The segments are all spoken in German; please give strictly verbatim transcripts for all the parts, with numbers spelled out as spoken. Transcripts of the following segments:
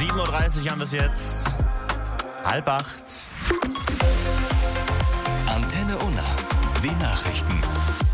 sieben Uhr dreißig haben wir es jetzt. Halb acht. Antenne Unna. Die Nachrichten.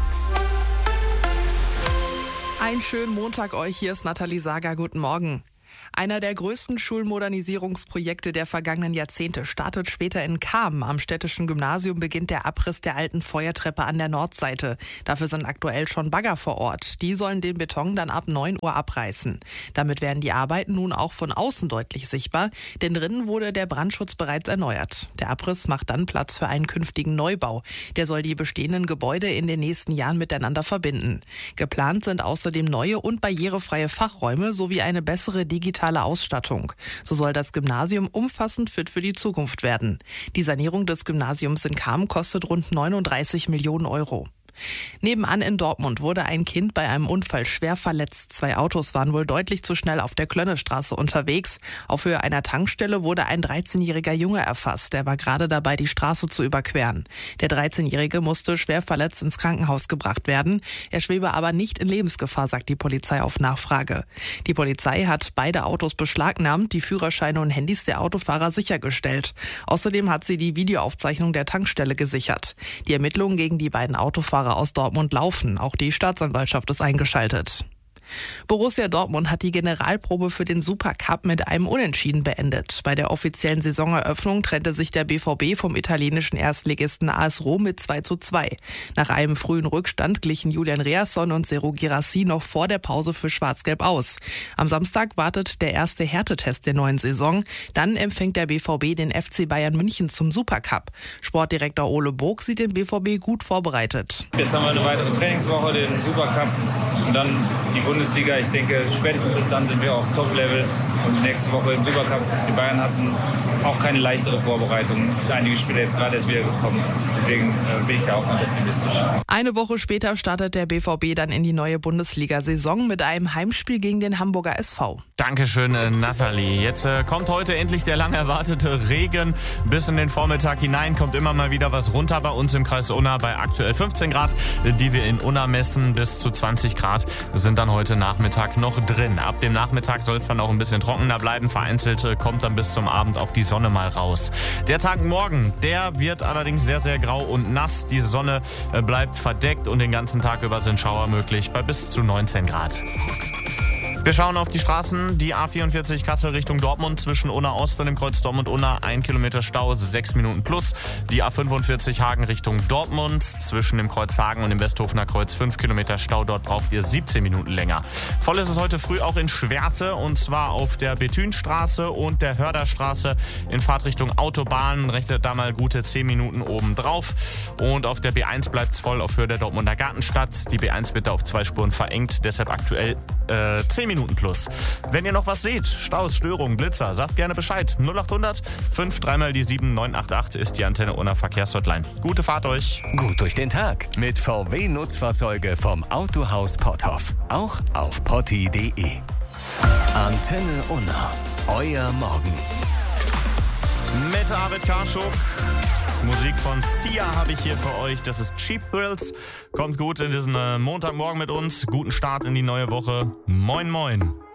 Einen schönen Montag euch, hier ist Nathalie Sager, guten Morgen. Einer der größten Schulmodernisierungsprojekte der vergangenen Jahrzehnte startet später in Cham. Am städtischen Gymnasium beginnt der Abriss der alten Feuertreppe an der Nordseite. Dafür sind aktuell schon Bagger vor Ort. Die sollen den Beton dann ab neun Uhr abreißen. Damit werden die Arbeiten nun auch von außen deutlich sichtbar, denn drinnen wurde der Brandschutz bereits erneuert. Der Abriss macht dann Platz für einen künftigen Neubau. Der soll die bestehenden Gebäude in den nächsten Jahren miteinander verbinden. Geplant sind außerdem neue und barrierefreie Fachräume sowie eine bessere digitale Ausstattung. So soll das Gymnasium umfassend fit für die Zukunft werden. Die Sanierung des Gymnasiums in Cham kostet rund neununddreißig Millionen Euro. Nebenan in Dortmund wurde ein Kind bei einem Unfall schwer verletzt. Zwei Autos waren wohl deutlich zu schnell auf der Klönnestraße unterwegs. Auf Höhe einer Tankstelle wurde ein dreizehnjähriger Junge erfasst. Der war gerade dabei, die Straße zu überqueren. Der dreizehnjährige musste schwer verletzt ins Krankenhaus gebracht werden. Er schwebe aber nicht in Lebensgefahr, sagt die Polizei auf Nachfrage. Die Polizei hat beide Autos beschlagnahmt, die Führerscheine und Handys der Autofahrer sichergestellt. Außerdem hat sie die Videoaufzeichnung der Tankstelle gesichert. Die Ermittlungen gegen die beiden Autofahrer aus Dortmund laufen. Auch die Staatsanwaltschaft ist eingeschaltet. Borussia Dortmund hat die Generalprobe für den Supercup mit einem Unentschieden beendet. Bei der offiziellen Saisoneröffnung trennte sich der B V B vom italienischen Erstligisten A S Rom mit zwei zu zwei. Nach einem frühen Rückstand glichen Julian Reasson und Serhou Guirassy noch vor der Pause für Schwarz-Gelb aus. Am Samstag wartet der erste Härtetest der neuen Saison. Dann empfängt der B V B den F C Bayern München zum Supercup. Sportdirektor Ole Burg sieht den B V B gut vorbereitet. Jetzt haben wir eine weitere Trainingswoche, den Supercup und dann die Bundesliga. Ich denke, spätestens bis dann sind wir auf Top-Level. Und die nächste Woche im Supercup. Die Bayern hatten auch keine leichtere Vorbereitung. Einige Spieler jetzt gerade erst wieder gekommen. Deswegen äh, bin ich da auch ganz optimistisch. Eine Woche später startet der B V B dann in die neue Bundesliga-Saison mit einem Heimspiel gegen den Hamburger S V. Dankeschön, Nathalie. Jetzt äh, kommt heute endlich der lang erwartete Regen. Bis in den Vormittag hinein kommt immer mal wieder was runter bei uns im Kreis Unna bei aktuell fünfzehn Grad, die wir in Unna messen. Bis zu zwanzig Grad sind dann heute Nachmittag noch drin. Ab dem Nachmittag soll es dann auch ein bisschen trockener bleiben. Vereinzelt kommt dann bis zum Abend auch die Sonne mal raus. Der Tag morgen, der wird allerdings sehr, sehr grau und nass. Die Sonne bleibt verdeckt und den ganzen Tag über sind Schauer möglich bei bis zu neunzehn Grad. Wir schauen auf die Straßen. Die A vierundvierzig Kassel Richtung Dortmund zwischen Unna Ost und dem Kreuz Dortmund-Unna ein Kilometer Stau, sechs Minuten plus. Die A fünfundvierzig Hagen Richtung Dortmund zwischen dem Kreuz Hagen und dem Westhofener Kreuz fünf Kilometer Stau. Dort braucht ihr siebzehn Minuten länger. Voll ist es heute früh auch in Schwerte und zwar auf der Bethünstraße und der Hörderstraße in Fahrtrichtung Autobahn. Rechnet da mal gute zehn Minuten oben drauf. Und auf der B eins bleibt es voll auf Höhe der Dortmunder Gartenstadt. Die B eins wird da auf zwei Spuren verengt, deshalb aktuell äh, zehn Minuten plus. Wenn ihr noch was seht, Staus, Störungen, Blitzer, sagt gerne Bescheid. null achthundert fünf dreimal die sieben neun acht acht ist die Antenne Unna Verkehrshotline. Gute Fahrt euch. Gut durch den Tag mit V W-Nutzfahrzeuge vom Autohaus Potthoff. Auch auf potti punkt de. Antenne Unna. Euer Morgen. Mit Arvid Karschuk. Musik von Sia habe ich hier für euch. Das ist Cheap Thrills. Kommt gut in diesen Montagmorgen mit uns. Guten Start in die neue Woche. Moin, moin.